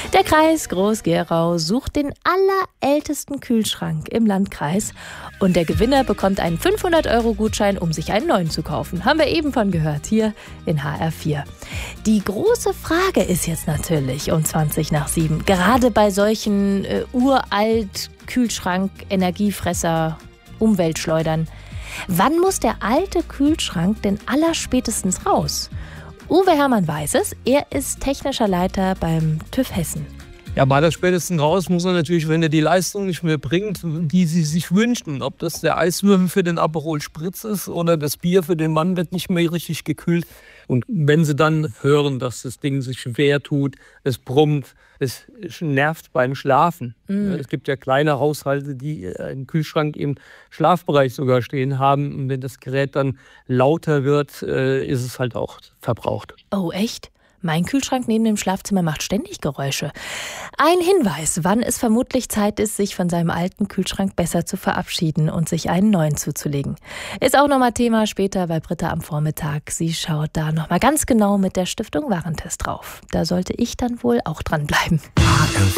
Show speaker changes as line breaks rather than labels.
Der Kreis Groß-Gerau sucht den allerältesten Kühlschrank im Landkreis und der Gewinner bekommt einen 500-Euro-Gutschein, um sich einen neuen zu kaufen. Haben wir eben von gehört, hier in HR4. Die große Frage ist jetzt natürlich um 7:20, gerade bei solchen uralt Kühlschrank, Energiefresser, Umweltschleudern. Wann muss der alte Kühlschrank denn allerspätestens raus? Uwe Herrmann weiß es, er ist technischer Leiter beim TÜV Hessen.
Ja, mal das spätestens raus muss er natürlich, wenn er die Leistung nicht mehr bringt, die sie sich wünschen. Ob das der Eiswürfel für den Aperol Spritz ist oder das Bier für den Mann wird nicht mehr richtig gekühlt. Und wenn sie dann hören, dass das Ding sich schwer tut, es brummt, es nervt beim Schlafen. Es gibt ja kleine Haushalte, die einen Kühlschrank im Schlafbereich sogar stehen haben. Und wenn das Gerät dann lauter wird, ist es halt auch verbraucht.
Oh, echt? Mein Kühlschrank neben dem Schlafzimmer macht ständig Geräusche. Ein Hinweis, wann es vermutlich Zeit ist, sich von seinem alten Kühlschrank besser zu verabschieden und sich einen neuen zuzulegen. Ist auch nochmal Thema später bei Britta am Vormittag. Sie schaut da nochmal ganz genau mit der Stiftung Warentest drauf. Da sollte ich dann wohl auch dranbleiben.